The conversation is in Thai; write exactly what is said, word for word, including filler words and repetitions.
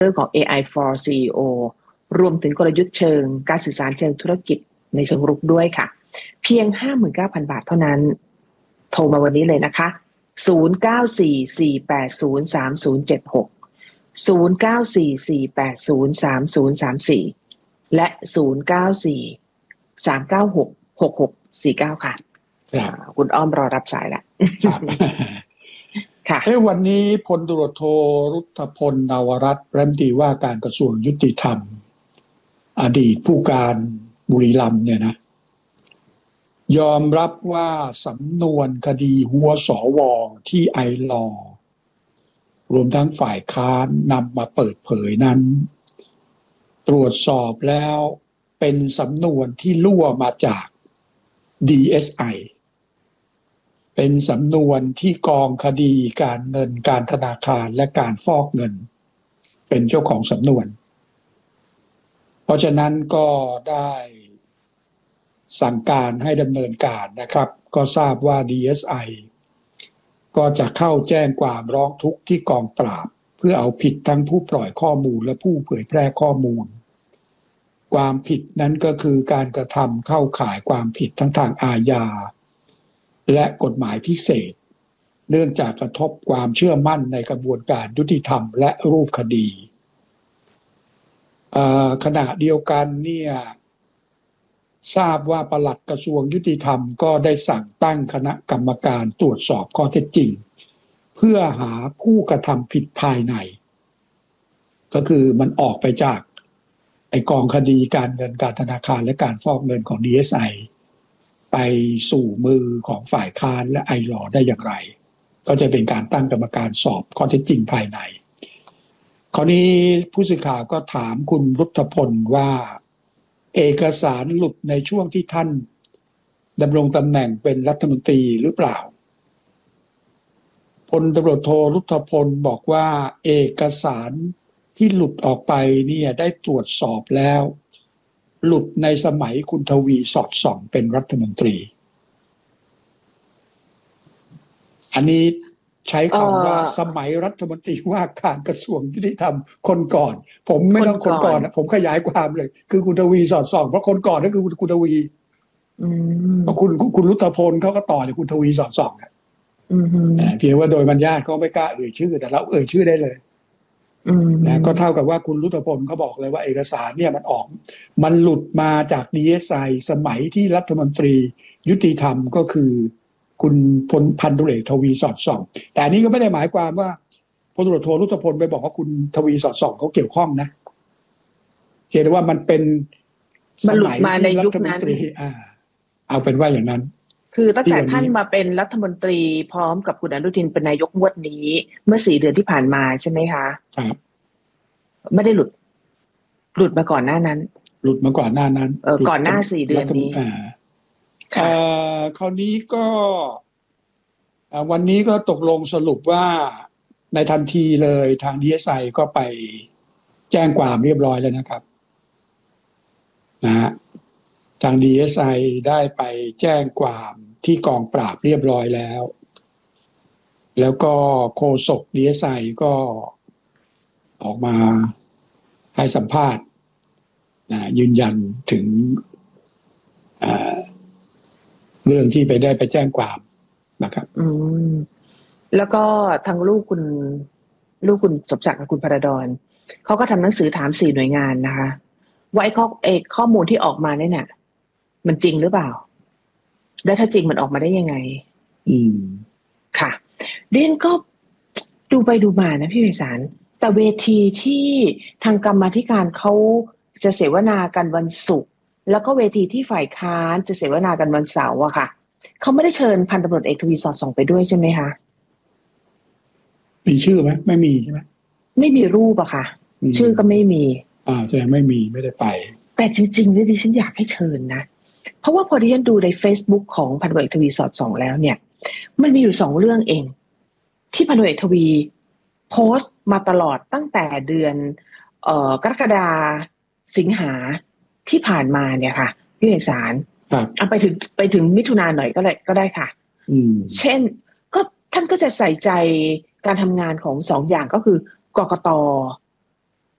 เรื่องของ เอ ไอ for ซี อี โอ รวมถึงกลยุทธ์เชิงการสื่อสารเชิงธุรกิจในเชิงรุกด้วยค่ะเพียง ห้าหมื่นเก้าพัน บาทเท่านั้นโทรมาวันนี้เลยนะคะศูนย์ เก้า สี่ สี่ แปด ศูนย์ สาม ศูนย์ เจ็ด หก ศูนย์ เก้า สี่ สี่ แปด ศูนย์ สาม ศูนย์ สาม สี่และศูนย์ เก้า สี่ สาม เก้า หก หก หก สี่ เก้าค่ะคุณอ้อมรอรับสายแล้วค่ะเอ้วันนี้พลตำรวจโทรุทธพลนวรัตน์รัฐมนตรีว่าการกระทรวงยุติธรรมอดีตผู้การบุรีรัมย์เนี่ยนะยอมรับว่าสำนวนคดีหัวสวที่ไอลอรวมทั้งฝ่ายค้านนำมาเปิดเผยนั้นตรวจสอบแล้วเป็นสำนวนที่รั่วมาจาก ดี เอส ไอ เป็นสำนวนที่กองคดีการเงินการธนาคารและการฟอกเงินเป็นเจ้าของสำนวนเพราะฉะนั้นก็ได้สั่งการให้ดำเนินการนะครับก็ทราบว่า ดี เอส ไอ ก็จะเข้าแจ้งความร้องทุกข์ที่กองปราบเพื่อเอาผิดทั้งผู้ปล่อยข้อมูลและผู้เผยแพร่ข้อมูลความผิดนั้นก็คือการกระทำเข้าข่ายความผิดทั้งทางอาญาและกฎหมายพิเศษเนื่องจากกระทบความเชื่อมั่นในกระบวนการยุติธรรมและรูปคดีขณะเดียวกันเนี่ยทราบว่าปลัดกระทรวงยุติธรรมก็ได้สั่งตั้งคณะกรรมการตรวจสอบข้อเท็จจริงเพื่อหาผู้กระทำผิดภายในก็คือมันออกไปจากไอกองคดีการเงินการธนาคารและการฟอกเงินของ ดี เอส ไอ ไปสู่มือของฝ่ายค้านและไอลอได้อย่างไรก็จะเป็นการตั้งกรรมการสอบข้อเท็จจริงภายในคราวนี้ผู้สื่อข่าวก็ถามคุณรุทธพลว่าเอกสารหลุดในช่วงที่ท่านดำรงตำแหน่งเป็นรัฐมนตรีหรือเปล่าพลตำรวจโทรุทธพลบอกว่าเอกสารที่หลุดออกไปเนี่ยได้ตรวจสอบแล้วหลุดในสมัยคุณทวีสอดส่องเป็นรัฐมนตรีอันนี้ใช้คำว่าสมัยรัฐมนตรีว่าการกระทรวงยุติธรรมคนก่อนผมไม่ต้องคนก่อนนะผมขยายความเลยคือคุณทวีสอดส่องเพราะคนก่อนก็คือคุณทวีเพราะคุณคุณรุทธพลเขาก็ต่อจากคุณทวีสอดส่องนะเพียงว่าโดยบรรยาทเขาไม่กล้าเอ่ยชื่อแต่เราเอ่ยชื่อได้เลยนะก็เท่ากับว่าคุณรุทธพลเขาบอกเลยว่าเอกสารเนี่ยมันออกมันหลุดมาจาก ดี เอส ไอ สมัยที่รัฐมนตรียุติธรรมก็คือคุณพลพันตุเอกทวีสอดส่องแต่อันนี้ก็ไม่ได้หมายความว่าพลตำรวจโทรุทธพลไปบอกว่าคุณทวีสอดส่องเขาเกี่ยวข้องนะเห็นว่ามันเป็นสมัยที่รัฐมนตรีอ่าเอาเป็นว่าอย่างนั้นคือตั้งแต่ท่านมาเป็นรัฐมนตรีพร้อมกับคุณอนุทินเป็นนายกงวดนี้เมื่อสี่เดือนที่ผ่านมาใช่ไหมคะครับไม่ได้หลุดหลุดมาก่อนหน้านั้นหลุดมาก่อนหน้านั้นเออก่อนหน้าสี่เดือนนี้อ่าค่ะคราวนี้ก็วันนี้ก็ตกลงสรุปว่าในทันทีเลยทาง ดี เอส ไอ ก็ไปแจ้งความเรียบร้อยแล้วนะครับนะฮะทาง ดี เอส ไอ ได้ไปแจ้งความที่กองปราบเรียบร้อยแล้วแล้วก็โฆษก ดี เอส ไอ ก็ออกมาให้สัมภาษณ์นะยืนยันถึงเรื่องที่ไปได้ไปแจ้งความนะครับอืมแล้วก็ทางลูกคุณลูกคุณสมศักดิ์กับคุณพระดอนเขาก็ทำหนังสือถามสี่หน่วยงานนะคะว่าไอ้ข้อไอ้ข้อมูลที่ออกมาเนี่ยมันจริงหรือเปล่าและถ้าจริงมันออกมาได้ยังไงอืมค่ะเรียนก็ดูไปดูมานะพี่ไพศาลแต่เวทีที่ทางกรรมาธิการเขาจะเสวนากันวันศุกร์แล้วก็เวทีที่ฝ่ายค้านจะเสวนากันวันเสาร์อะค่ะเขาไม่ได้เชิญพันตำรวจเอกทวีสอดส่องไปด้วยใช่ไหมคะมีชื่อไหมไม่มีใช่ไหมไม่มีรูปอะค่ะชื่อก็ไม่มีอ่าแสดงไม่มีไม่ได้ไปแต่จริงๆเนี่ยดิฉันอยากให้เชิญนะเพราะว่าพอดิฉันดูใน Facebook ของพันตำรวจเอกทวีสอดส่องแล้วเนี่ยมันมีอยู่สองเรื่องเองที่พันตำรวจเอกทวีโพสต์มาตลอดตั้งแต่เดือนเอ่อกรกฎาสิงหาที่ผ่านมาเนี่ยค่ะพี่เอกสารเอาไปถึงไปถึงมิถุนายนหน่อยก็ได้ก็ได้ค่ะเช่นก็ท่านก็จะใส่ใจการทำงานของสองอย่างก็คือกกต.ก